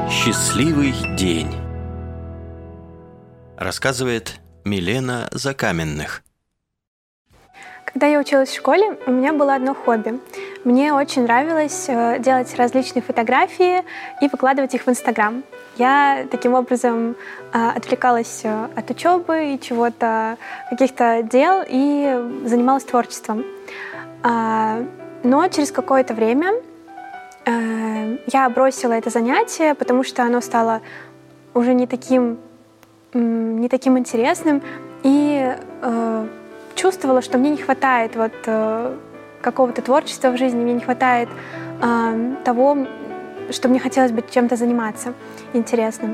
Счастливый день. Рассказывает Милена Закаменных. Когда я училась в школе, у меня было одно хобби. Мне очень нравилось делать различные фотографии и выкладывать их в Инстаграм. Я таким образом отвлекалась от учебы и чего-то, каких-то дел, и занималась творчеством. Но через какое-то время я бросила это занятие, потому что оно стало уже не таким интересным, и чувствовала, что мне не хватает какого-то творчества в жизни, мне не хватает того, что мне хотелось бы чем-то заниматься интересным.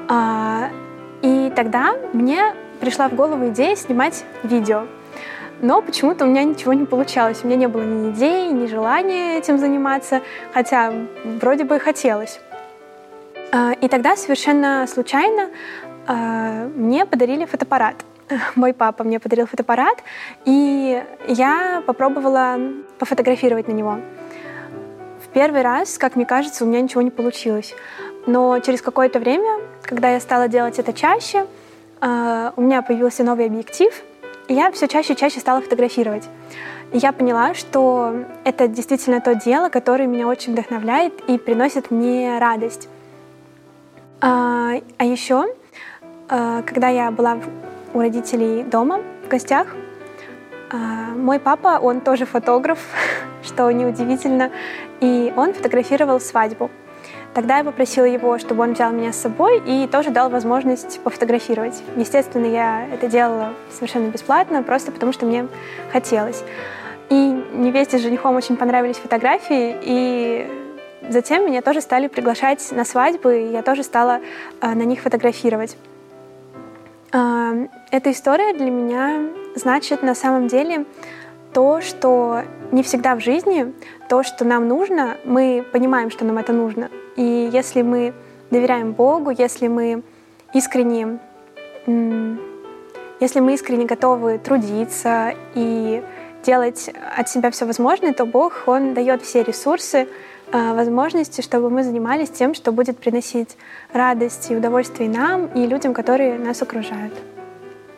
И тогда мне пришла в голову идея снимать видео. Но почему-то у меня ничего не получалось. У меня не было ни идей, ни желания этим заниматься, хотя вроде бы и хотелось. И тогда совершенно случайно мне подарили фотоаппарат. Мой папа мне подарил фотоаппарат, и я попробовала пофотографировать на него. В первый раз, как мне кажется, у меня ничего не получилось. Но через какое-то время, когда я стала делать это чаще, у меня появился новый объектив, и я все чаще и чаще стала фотографировать. И я поняла, что это действительно то дело, которое меня очень вдохновляет и приносит мне радость. А еще, когда я была у родителей дома в гостях, мой папа, он тоже фотограф, что неудивительно, и он фотографировал свадьбу. Тогда я попросила его, чтобы он взял меня с собой и тоже дал возможность пофотографировать. Естественно, я это делала совершенно бесплатно, просто потому что мне хотелось. И невесте с женихом очень понравились фотографии, и затем меня тоже стали приглашать на свадьбы, и я тоже стала на них фотографировать. Эта история для меня значит на самом деле то, что не всегда в жизни то, что нам нужно, мы понимаем, что нам это нужно. И если мы доверяем Богу, если мы искренне готовы трудиться и делать от себя все возможное, то Бог, Он дает все ресурсы, возможности, чтобы мы занимались тем, что будет приносить радость и удовольствие нам, и людям, которые нас окружают.